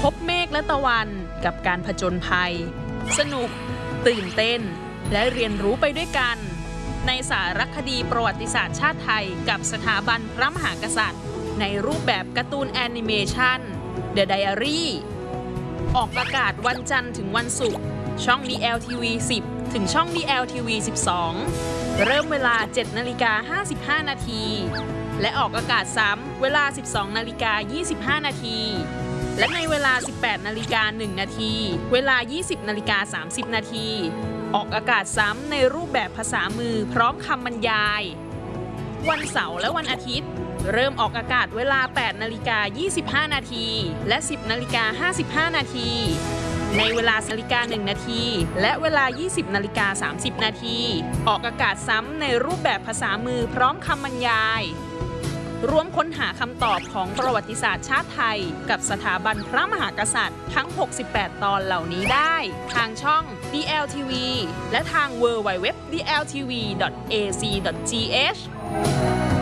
พบเมฆและตะวันกับการผจญภัยสนุกตื่นเต้นและเรียนรู้ไปด้วยกันในสารคดีประวัติศาสตร์ชาติไทยกับสถาบันพระมหากษัตริย์ในรูปแบบการ์ตูนแอนิเมชัน The Diary ออกอากาศวันจันทร์ถึงวันศุกร์ช่อง DLTV 10 ถึงช่อง DLTV 12 เริ่มเวลา 7:55 นาทีและออกอากาศซ้ำเวลา 12:25 นาทีและในเวลา 18:01 นาทีเวลา 20:30 นาทีออกอากาศซ้ำในรูปแบบภาษามือพร้อมคำบรรยายวันเสาร์และวันอาทิตย์เริ่มออกอากาศเวลา 8:25 นาทีและ 10:55 นาทีในเวลา 1 นาทีและเวลา 20:30 นาทีออกอากาศซ้ำในรูปแบบภาษามือพร้อมคำบรรยายร่วมค้นหาคำตอบของประวัติศาสตร์ชาติไทยกับสถาบันพระมหากษัตริย์ทั้ง 68 ตอนเหล่านี้ได้ทางช่อง DLTV และทาง www.dltv.ac.th